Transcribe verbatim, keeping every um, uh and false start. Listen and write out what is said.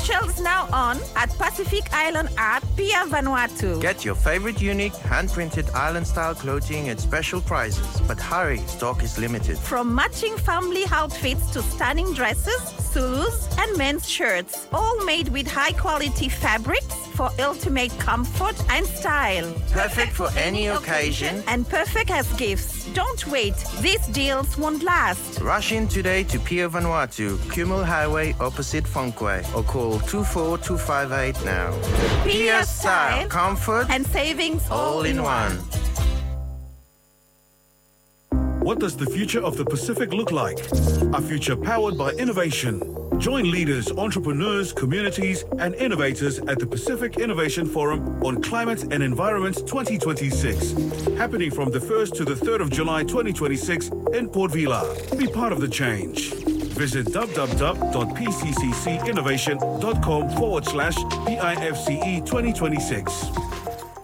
Specials now on at Pacific Island Art, Pia Vanuatu. Get your favorite unique hand-printed island-style clothing at special prices. But hurry, stock is limited. From matching family outfits to stunning dresses, Zulus, and men's shirts, all made with high-quality fabrics for ultimate comfort and style. Perfect for any occasion and perfect as gifts. Don't wait. These deals won't last. Rush in today to Pia Vanuatu, Kumul Highway opposite Funkwe, or call two four two five eight now. Pia style, comfort, and savings all in one. What does the future of the Pacific look like? A future powered by innovation. Join leaders, entrepreneurs, communities, and innovators at the Pacific Innovation Forum on Climate and Environment twenty twenty-six, happening from the first to the third of July twenty twenty-six in Port Vila. Be part of the change. Visit www.pcccinnovation.com forward slash PIFCE twenty twenty-six.